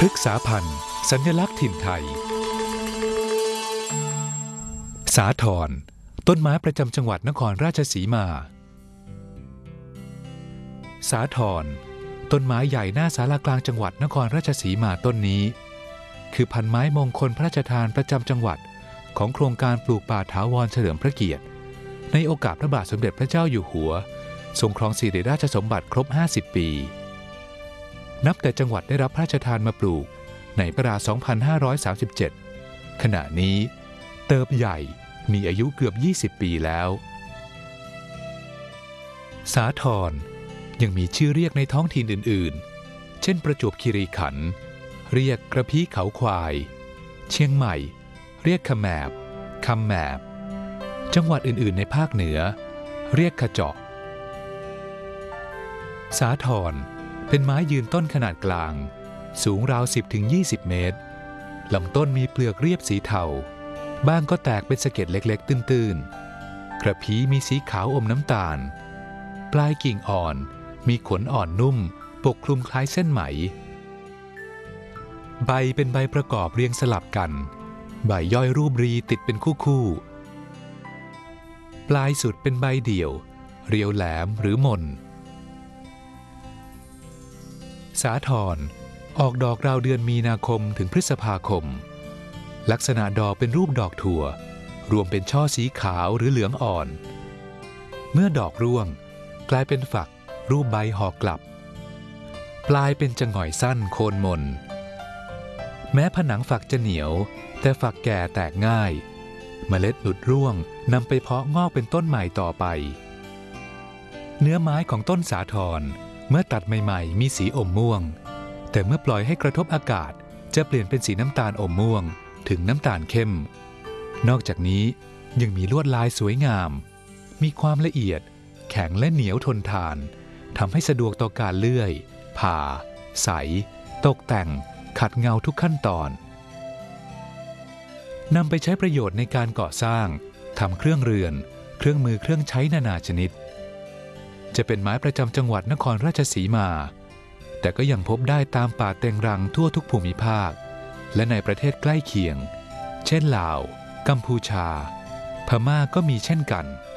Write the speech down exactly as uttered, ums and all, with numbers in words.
ฤกษาพันธุ์สัญลักษณ์ถิ่นไทยสาธรต้นไม้ประจำจังหวัดนครราชสีมาสาธรต้นไม้ใหญ่หน้าศาลากลางจังหวัดนครราชสีมาต้นนี้คือพันไม้มงคลพระราชทานประจำจังหวัดของโครงการปลูกป่าถาวรเฉลิมพระเกียรติในโอกาสพระบาทสมเด็จพระเจ้าอยู่หัวทรงครองสิริราชสมบัติครบห้าสิบปีนับแต่จังหวัดได้รับพระราชทานมาปลูกในพ.ศ. สองพันห้าร้อยสามสิบเจ็ดขณะนี้เติบใหญ่มีอายุเกือบยี่สิบปีแล้วสาธรยังมีชื่อเรียกในท้องถิ่นอื่นๆเช่นประจวบคีรีขันธ์เรียกกระพี้เขาควายเชียงใหม่เรียกขแมบคำแมบจังหวัดอื่นๆในภาคเหนือเรียกขเจาะสาธรเป็นไม้ยืนต้นขนาดกลางสูงราว สิบถึงยี่สิบ เมตรลำต้นมีเปลือกเรียบสีเทาบ้างก็แตกเป็นสะเก็ดเล็กๆตื้นๆกระพี้มีสีขาวอมน้ำตาลปลายกิ่งอ่อนมีขนอ่อนนุ่มปกคลุมคล้ายเส้นไหมใบเป็นใบประกอบเรียงสลับกันใบย่อยรูปรีติดเป็นคู่ๆปลายสุดเป็นใบเดี่ยวเรียวแหลมหรือมนสาธรออกดอกราวเดือนมีนาคมถึงพฤษภาคมลักษณะดอกเป็นรูปดอกถั่วรวมเป็นช่อสีขาวหรือเหลืองอ่อนเมื่อดอกร่วงกลายเป็นฝักรูปใบห่อกลับปลายเป็นจะหง่อยสั้นโคนมนแม้ผนังฝักจะเหนียวแต่ฝักแก่แตกง่ายเมล็ดหลุดร่วงนำไปเพาะงอกเป็นต้นใหม่ต่อไปเนื้อไม้ของต้นสาธรเมื่อตัดใหม่ๆมีสีอมม่วงแต่เมื่อปล่อยให้กระทบอากาศจะเปลี่ยนเป็นสีน้ำตาลอมม่วงถึงน้ำตาลเข้มนอกจากนี้ยังมีลวดลายสวยงามมีความละเอียดแข็งและเหนียวทนทานทำให้สะดวกต่อการเลื่อยผ่าใสตกแต่งขัดเงาทุกขั้นตอนนำไปใช้ประโยชน์ในการก่อสร้างทำเครื่องเรือนเครื่องมือเครื่องใช้นานาชนิดจะเป็นไม้ประจำจังหวัดนครราชสีมาแต่ก็ยังพบได้ตามป่าเต็งรังทั่วทุกภูมิภาคและในประเทศใกล้เคียงเช่นลาวกัมพูชาพม่าก็มีเช่นกัน